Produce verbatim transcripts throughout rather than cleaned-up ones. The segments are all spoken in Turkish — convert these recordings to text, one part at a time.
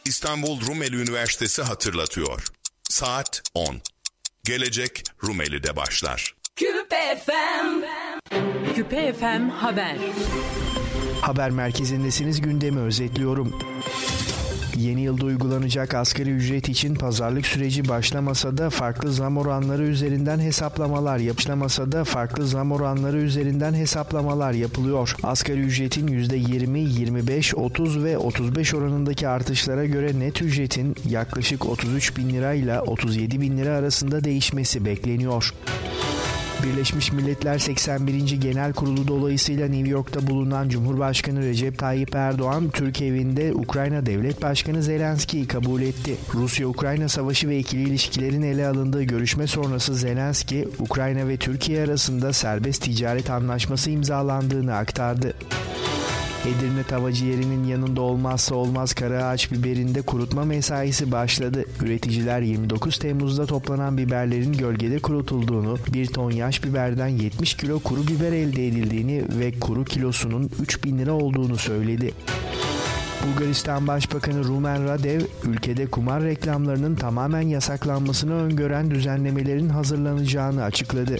İstanbul Rumeli Üniversitesi hatırlatıyor. Saat on. Gelecek Rumeli'de başlar. Küpe F M. Küpe F M Haber. Haber merkezindesiniz, gündemi özetliyorum. Yeni yılda uygulanacak asgari ücret için pazarlık süreci başlamasa da farklı zam oranları üzerinden hesaplamalar yapılamasa da farklı zam oranları üzerinden hesaplamalar yapılıyor. Asgari ücretin yüzde yirmi, yirmi beş, otuz ve otuz beş oranındaki artışlara göre net ücretin yaklaşık otuz üç bin lira ile otuz yedi bin lira arasında değişmesi bekleniyor. Birleşmiş Milletler seksen birinci Genel Kurulu dolayısıyla New York'ta bulunan Cumhurbaşkanı Recep Tayyip Erdoğan, Türk evinde Ukrayna Devlet Başkanı Zelenski'yi kabul etti. Rusya-Ukrayna savaşı ve ikili ilişkilerin ele alındığı görüşme sonrası Zelenski, Ukrayna ve Türkiye arasında serbest ticaret anlaşması imzalandığını aktardı. Edirne Tavacıyeri'nin yanında olmazsa olmaz karaağaç biberinde kurutma mesaisi başladı. Üreticiler yirmi dokuz Temmuz'da toplanan biberlerin gölgede kurutulduğunu, bir ton yaş biberden yetmiş kilo kuru biber elde edildiğini ve kuru kilosunun üç bin lira olduğunu söyledi. Bulgaristan Başbakanı Rumen Radev, ülkede kumar reklamlarının tamamen yasaklanmasını öngören düzenlemelerin hazırlanacağını açıkladı.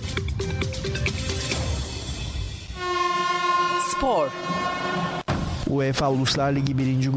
Spor. UEFA Uluslar Ligi birinci